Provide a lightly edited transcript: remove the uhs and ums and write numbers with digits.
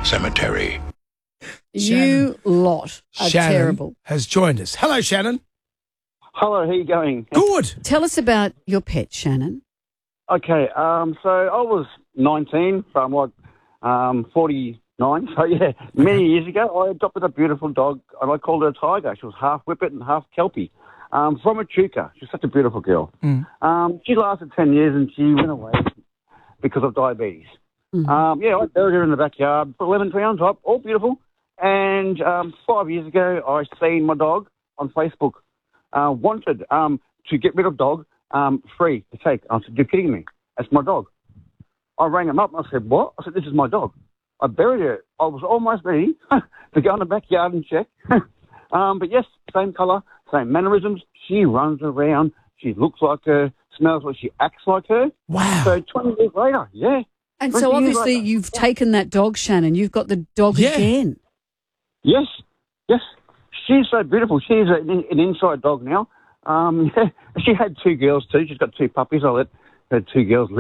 cemetery. You lot are Shannon terrible. has joined us. Hello, Shannon. Hello, how you going? Good. Tell us about your pet, Shannon. Okay, so I was 19, so I'm like 49. So yeah, many years ago, I adopted a beautiful dog, and I called her a Tiger. She was half Whippet and half Kelpie, from Echuca. She's such a beautiful girl. She lasted 10 years, and she went away because of diabetes. I buried her in the backyard for 11 pounds, all beautiful. And 5 years ago, I seen my dog on Facebook, wanted to get rid of dog, free to take. I said, you're kidding me. That's my dog. I rang him up and I said, what? I said, this is my dog. I buried her. I was almost ready to go in the backyard and check. But yes, same colour, same mannerisms. She runs around. She looks like her, smells like she acts like her. Wow. So 20 years later, yeah. And 20 so years obviously later. you've taken that dog, Shannon. You've got the dog Yeah. again. Yes. She's so beautiful. She's an inside dog now. She had two girls too. She's got two puppies. I let her two girls